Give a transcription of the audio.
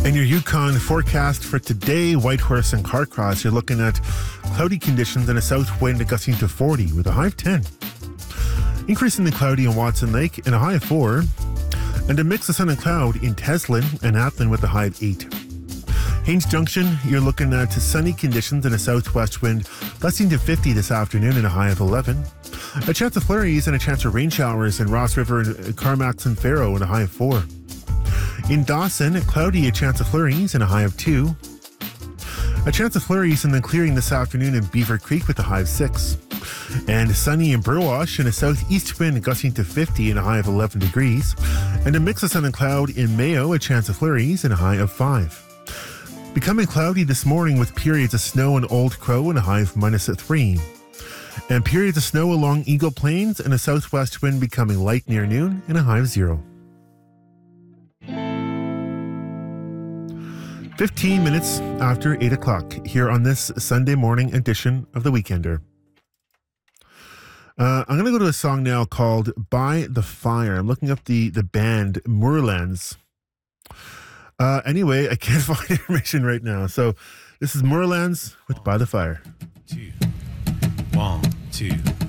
And your Yukon forecast for today, Whitehorse and Carcross, you're looking at cloudy conditions and a south wind gusting to 40 with a high of 10. Increasingly cloudy in Watson Lake and a high of 4. And a mix of sun and cloud in Teslin and Athlin with a high of 8. Haines Junction, you're looking at sunny conditions and a southwest wind gusting to 50 this afternoon and a high of 11. A chance of flurries and a chance of rain showers in Ross River and Carmacks and Faro and a high of 4. In Dawson, cloudy, a chance of flurries and a high of 2. A chance of flurries and then clearing this afternoon in Beaver Creek with a high of 6. And sunny in Burwash and a southeast wind gusting to 50 and a high of 11 degrees. And a mix of sun and cloud in Mayo, a chance of flurries and a high of 5. Becoming cloudy this morning with periods of snow in Old Crow and a high of -3. And periods of snow along Eagle Plains and a southwest wind becoming light near noon and a high of 0. 15 minutes after 8 o'clock here on this Sunday morning edition of The Weekender. I'm going to go to a song now called By the Fire. I'm looking up the band Moorlands. Anyway, I can't find information right now. So this is Moorlands with By the Fire. 2, 1, 2.